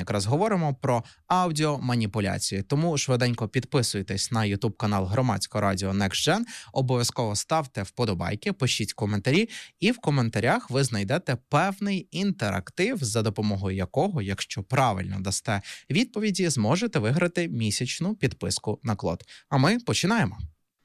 якраз говоримо про аудіоманіпуляції. Тому швиденько підписуйтесь на YouTube-канал Громадського радіо NextGen, обов'язково ставте вподобайки, пишіть коментарі, і в коментарях ви знайдете певний інтерактив, за допомогою якого, якщо правильно дасте відповіді, зможете виграти місячну підписку на Клод. А ми починаємо.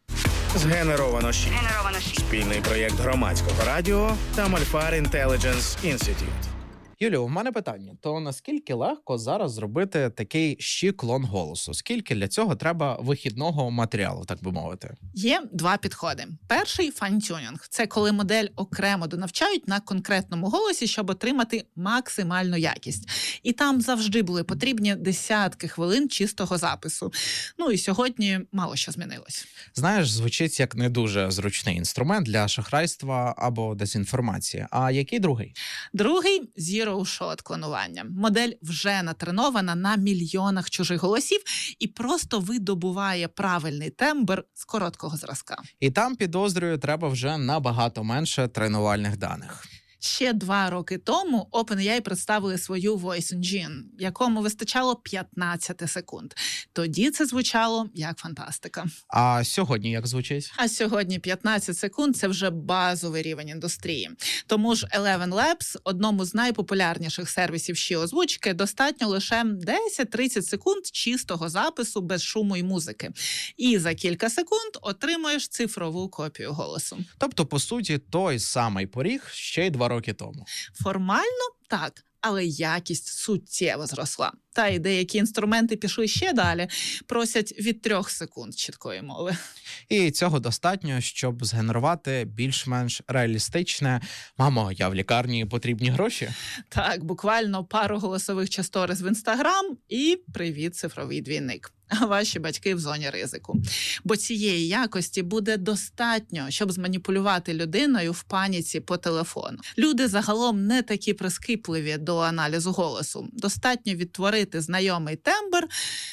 Згенеровано 6. Спільний проєкт Громадського радіо та Мольфар Intelligence Institute. Юлю, у мене питання. То наскільки легко зараз зробити такий клон голосу? Скільки для цього треба вихідного матеріалу, так би мовити? Є два підходи. Перший – файн-тюнінг. Це коли модель окремо донавчають на конкретному голосі, щоб отримати максимальну якість. І там завжди були потрібні десятки хвилин чистого запису. І сьогодні мало що змінилось. Знаєш, звучить як не дуже зручний інструмент для шахрайства або дезінформації. А який другий? Другий – zero-shot клонування. Модель вже натренована на мільйонах чужих голосів і просто видобуває правильний тембр з короткого зразка. І там, підозрюю, треба вже набагато менше тренувальних даних. Ще 2 роки тому OpenAI представили свою Voice Engine, якому вистачало 15 секунд. Тоді це звучало як фантастика. А сьогодні як звучить? А сьогодні 15 секунд – це вже базовий рівень індустрії. Тому ж Eleven Labs, одному з найпопулярніших сервісів озвучки, достатньо лише 10-30 секунд чистого запису без шуму і музики. І за кілька секунд отримуєш цифрову копію голосу. Тобто, по суті, той самий поріг ще й 2 роки тому. Формально так, але якість суттєво зросла. Та й деякі інструменти пішли ще далі, просять від 3 секунд чіткої мови. І цього достатньо, щоб згенерувати більш-менш реалістичне «Мамо, я в лікарні, потрібні гроші». Так, буквально пару голосових часторіз в Інстаграм і привіт, цифровий двійник. А ваші батьки в зоні ризику. Бо цієї якості буде достатньо, щоб зманіпулювати людиною в паніці по телефону. Люди загалом не такі прискіпливі до аналізу голосу. Достатньо відтворити знайомий тембр,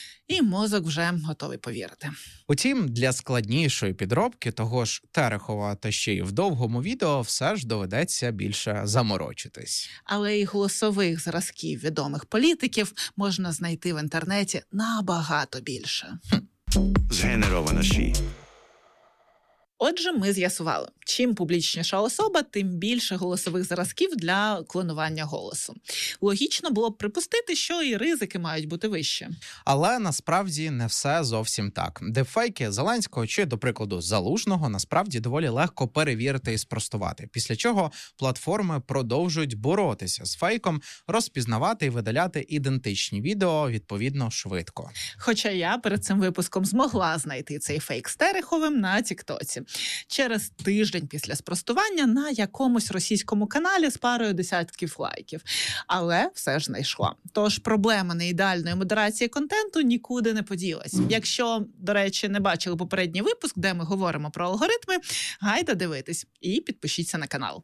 і мозок вже готовий повірити. Утім, для складнішої підробки того ж Терехова та ще й в довгому відео все ж доведеться більше заморочитись. Але й голосових зразків відомих політиків можна знайти в інтернеті набагато більше. Згенеровано 6. Отже, ми з'ясували, чим публічніша особа, тим більше голосових зразків для клонування голосу. Логічно було б припустити, що і ризики мають бути вищі. Але насправді не все зовсім так. Депфейки Зеленського чи, до прикладу, Залужного насправді доволі легко перевірити і спростувати. Після чого платформи продовжують боротися з фейком, розпізнавати і видаляти ідентичні відео відповідно швидко. Хоча я перед цим випуском змогла знайти цей фейк з Тереховим на Тіктоці. Через тиждень після спростування на якомусь російському каналі з парою десятків лайків. Але все ж знайшла. Тож проблема неідеальної модерації контенту нікуди не поділась. Якщо, до речі, не бачили попередній випуск, де ми говоримо про алгоритми, гайда дивитись і підпишіться на канал.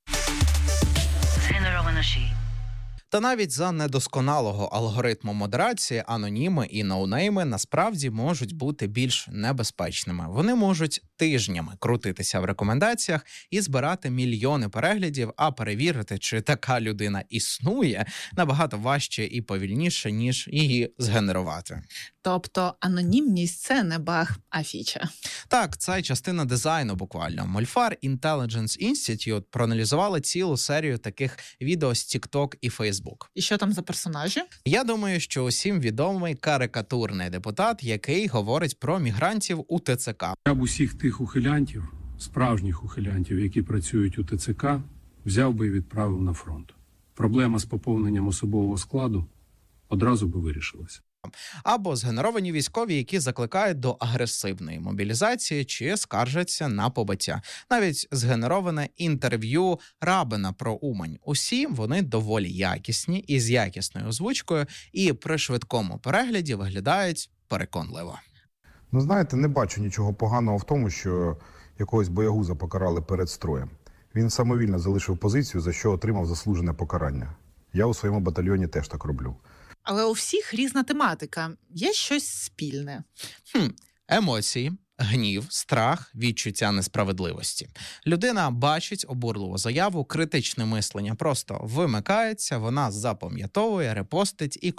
Згенеровано 6. Та навіть за недосконалого алгоритму модерації аноніми і ноунейми насправді можуть бути більш небезпечними. Вони можуть тижнями крутитися в рекомендаціях і збирати мільйони переглядів, а перевірити, чи така людина існує, набагато важче і повільніше, ніж її згенерувати. Тобто анонімність – це не баг, а фіча. Так, це частина дизайну буквально. Мольфар Intelligence Institute проаналізували цілу серію таких відео з TikTok і Facebook. І що там за персонажі? Я думаю, що усім відомий карикатурний депутат, який говорить про мігрантів у ТЦК. Я б усіх тих ухилянтів, справжніх ухилянтів, які працюють у ТЦК, взяв би і відправив на фронт. Проблема з поповненням особового складу одразу би вирішилася. Або згенеровані військові, які закликають до агресивної мобілізації чи скаржаться на побиття. Навіть згенероване інтерв'ю Рабина про Умань. Усі вони доволі якісні і з якісною озвучкою, і при швидкому перегляді виглядають переконливо. Знаєте, не бачу нічого поганого в тому, що якогось боягуза покарали перед строєм. Він самовільно залишив позицію, за що отримав заслужене покарання. Я у своєму батальйоні теж так роблю. Але у всіх різна тематика. Є щось спільне. Емоції, гнів, страх, відчуття несправедливості. Людина бачить обурливу заяву, критичне мислення просто вимикається, вона запам'ятовує, репостить і